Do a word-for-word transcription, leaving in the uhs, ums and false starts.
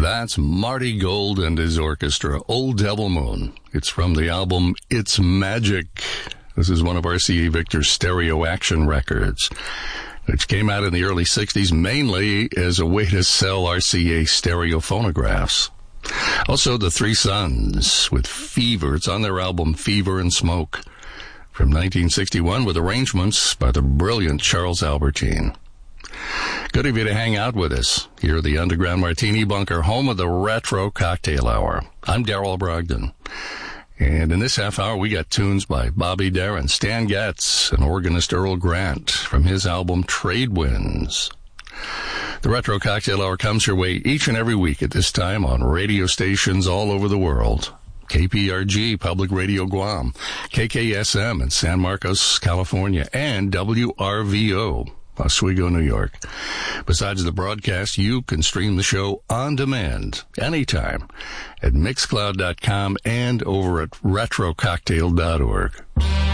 That's Marty Gold and his orchestra, Old Devil Moon. It's from the album It's Magic. This is one of R C A Victor's stereo action records, which came out in the early sixties mainly as a way to sell R C A stereo phonographs. Also, the Three Sons with Fever. It's on their album Fever and Smoke from nineteen sixty-one with arrangements by the brilliant Charles Albertine. Good of you to hang out with us here at the Underground Martini Bunker, home of the Retro Cocktail Hour. I'm Darrell Brogdon. And in this half hour, we got tunes by Bobby Darin, Stan Getz, and organist Earl Grant from his album Trade Winds. The Retro Cocktail Hour comes your way each and every week at this time on radio stations all over the world. K P R G, Public Radio Guam, K K S M in San Marcos, California, and W R V O, Oswego, New York. Besides the broadcast, you can stream the show on demand anytime at mixcloud dot com and over at retro cocktail dot org.